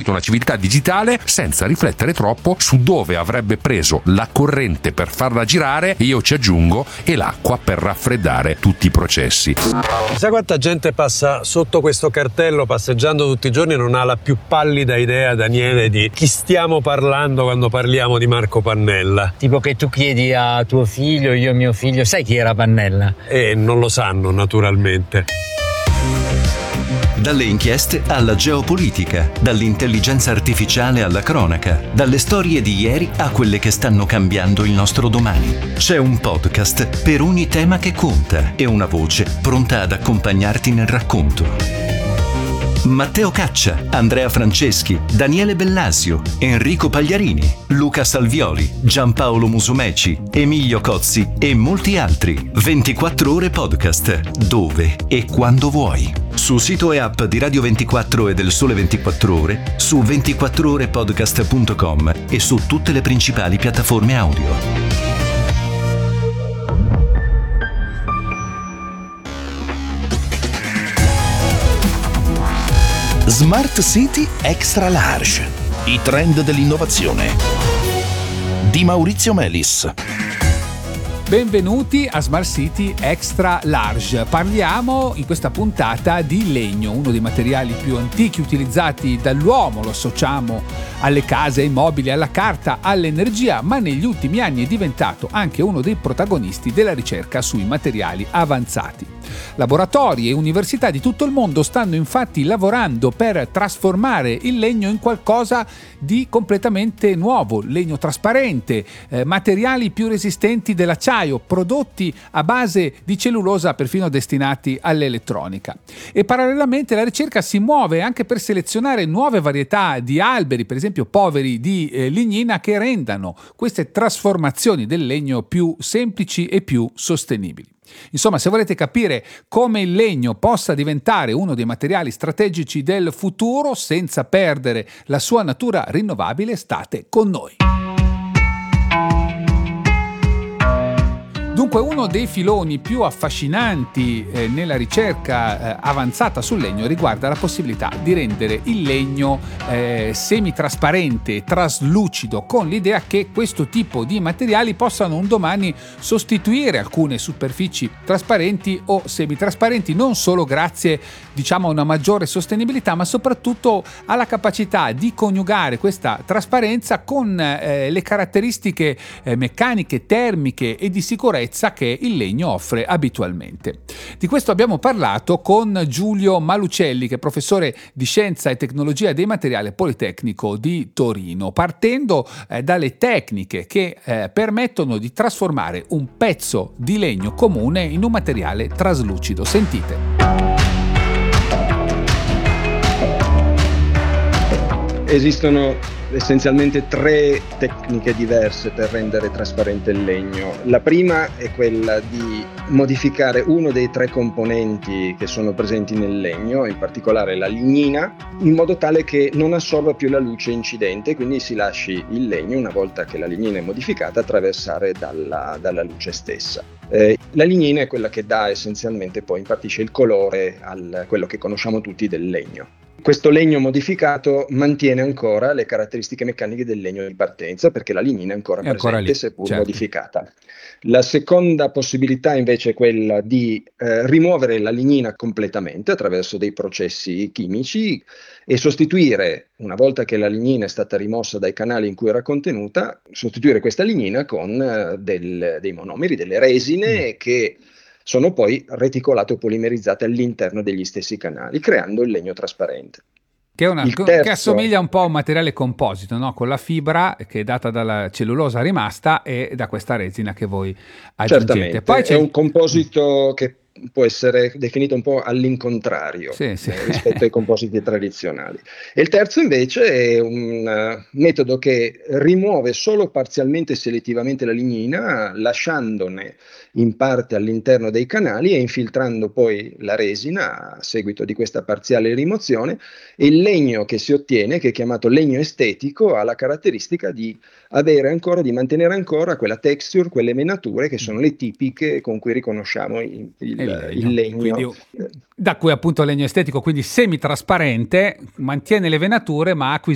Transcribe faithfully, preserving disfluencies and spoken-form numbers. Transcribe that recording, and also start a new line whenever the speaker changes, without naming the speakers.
costruito una civiltà digitale senza riflettere troppo su dove avrebbe preso la corrente per farla girare, e io ci aggiungo, e l'acqua per raffreddare tutti i processi.
Sai quanta gente passa sotto questo cartello passeggiando tutti i giorni e non ha la più pallida idea, Daniele, di chi stiamo parlando quando parliamo di Marco Pannella?
Tipo che tu chiedi a tuo figlio, io a mio figlio, sai chi era Pannella?
E non lo sanno, naturalmente.
Dalle inchieste alla geopolitica, dall'intelligenza artificiale alla cronaca, dalle storie di ieri a quelle che stanno cambiando il nostro domani. C'è un podcast per ogni tema che conta e una voce pronta ad accompagnarti nel racconto. Matteo Caccia, Andrea Franceschi, Daniele Bellasio, Enrico Pagliarini, Luca Salvioli, Giampaolo Musumeci, Emilio Cozzi e molti altri. ventiquattro ore podcast, dove e quando vuoi. Su sito e app di Radio ventiquattro e del Sole ventiquattro Ore, su ventiquattro ore podcast punto com e su tutte le principali piattaforme audio.
Smart City Extra Large. I trend dell'innovazione. Di Maurizio Melis.
Benvenuti a Smart City Extra Large. Parliamo in questa puntata di legno, uno dei materiali più antichi utilizzati dall'uomo. Lo associamo alle case, ai mobili, alla carta, all'energia, ma negli ultimi anni è diventato anche uno dei protagonisti della ricerca sui materiali avanzati. Laboratori e università di tutto il mondo stanno infatti lavorando per trasformare il legno in qualcosa di completamente nuovo, legno trasparente, eh, materiali più resistenti dell'acciaio, prodotti a base di cellulosa perfino destinati all'elettronica. E parallelamente la ricerca si muove anche per selezionare nuove varietà di alberi, per esempio poveri di eh, lignina, che rendano queste trasformazioni del legno più semplici e più sostenibili. Insomma, se volete capire come il legno possa diventare uno dei materiali strategici del futuro senza perdere la sua natura rinnovabile, state con noi. Dunque, uno dei filoni più affascinanti eh, nella ricerca eh, avanzata sul legno riguarda la possibilità di rendere il legno eh, semitrasparente, traslucido, con l'idea che questo tipo di materiali possano un domani sostituire alcune superfici trasparenti o semitrasparenti, non solo grazie, diciamo, a una maggiore sostenibilità, ma soprattutto alla capacità di coniugare questa trasparenza con eh, le caratteristiche eh, meccaniche, termiche e di sicurezza che il legno offre abitualmente. Di questo abbiamo parlato con Giulio Malucelli, che è professore di Scienza e Tecnologia dei Materiali Politecnico di Torino, partendo eh, dalle tecniche che eh, permettono di trasformare un pezzo di legno comune in un materiale traslucido. Sentite.
Esistono essenzialmente tre tecniche diverse per rendere trasparente il legno. La prima è quella di modificare uno dei tre componenti che sono presenti nel legno, in particolare la lignina, in modo tale che non assorba più la luce incidente, quindi si lasci il legno, una volta che la lignina è modificata, attraversare dalla, dalla luce stessa. Eh, la lignina è quella che dà essenzialmente, poi impartisce il colore a quello che conosciamo tutti del legno. Questo legno modificato mantiene ancora le caratteristiche meccaniche del legno di partenza, perché la lignina è ancora, è ancora presente, lì, seppur certo. modificata. La seconda possibilità invece è quella di eh, rimuovere la lignina completamente attraverso dei processi chimici e sostituire, una volta che la lignina è stata rimossa dai canali in cui era contenuta, sostituire questa lignina con eh, del, dei monomeri, delle resine mm. che sono poi reticolate o polimerizzate all'interno degli stessi canali, creando il legno trasparente.
Che, è una, terzo, che assomiglia un po' a un materiale composito, no? Con la fibra che è data dalla cellulosa rimasta e da questa resina che voi aggiungete.
Certamente,
poi c'è
è un composito che può essere definito un po' all'incontrario sì, sì. Eh, rispetto ai compositi tradizionali. E il terzo invece è un uh, metodo che rimuove solo parzialmente e selettivamente la lignina, lasciandone in parte all'interno dei canali e infiltrando poi la resina a seguito di questa parziale rimozione, e il legno che si ottiene, che è chiamato legno estetico, ha la caratteristica di avere ancora, di mantenere ancora quella texture, quelle venature che sono le tipiche con cui riconosciamo il, il, il legno. Il legno.
Quindi, da cui appunto il legno estetico, quindi semitrasparente, mantiene le venature ma